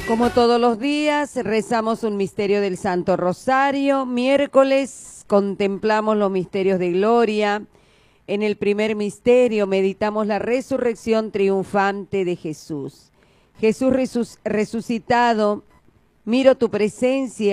Como todos los días, rezamos un misterio del Santo Rosario. Miércoles contemplamos los misterios de gloria. En el primer misterio meditamos la resurrección triunfante de Jesús. Jesús resucitado, miro tu presencia